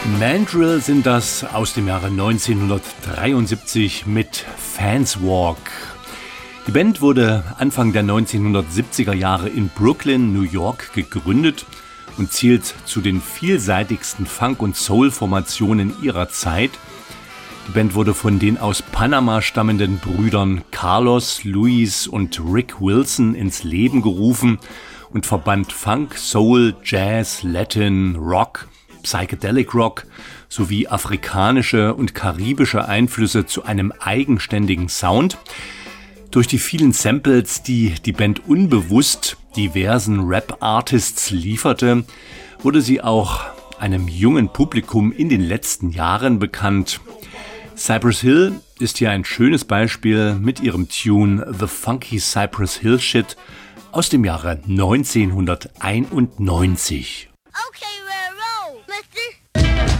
Mandrill sind das aus dem Jahre 1973 mit Fans Walk. Die Band wurde Anfang der 1970er Jahre in Brooklyn, New York gegründet und zählt zu den vielseitigsten Funk- und Soul-Formationen ihrer Zeit. Die Band wurde von den aus Panama stammenden Brüdern Carlos, Luis und Rick Wilson ins Leben gerufen und verband Funk, Soul, Jazz, Latin, Rock, Psychedelic Rock sowie afrikanische und karibische Einflüsse zu einem eigenständigen Sound. Durch die vielen Samples, die die Band unbewusst diversen Rap-Artists lieferte, wurde sie auch einem jungen Publikum in den letzten Jahren bekannt. Cypress Hill ist hier ein schönes Beispiel mit ihrem Tune The Funky Cypress Hill Shit aus dem Jahre 1991. Okay.